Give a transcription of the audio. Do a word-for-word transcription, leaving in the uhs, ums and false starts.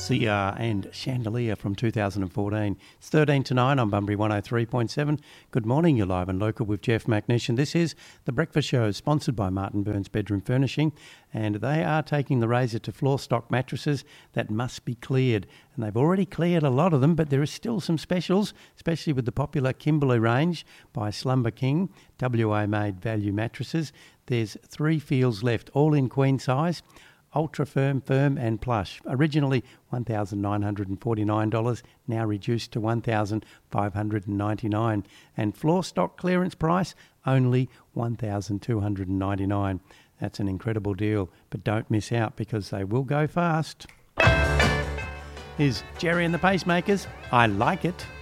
C R and Chandelier from two thousand fourteen. It's thirteen to nine on Bunbury one oh three point seven. Good morning, you're live and local with Jeff McNish, and this is The Breakfast Show, sponsored by Martin Burns Bedroom Furnishing, and they are taking the razor to floor stock mattresses that must be cleared. And they've already cleared a lot of them, but there is still some specials, especially with the popular Kimberley range by Slumber King, W A-made value mattresses. There's three feels left, all in queen size. Ultra firm, firm and plush. Originally one thousand nine hundred forty-nine dollars, now reduced to one thousand five hundred ninety-nine dollars. And floor stock clearance price, only one thousand two hundred ninety-nine dollars. That's an incredible deal, but don't miss out because they will go fast. Here's Jerry and the Pacemakers. I Like It.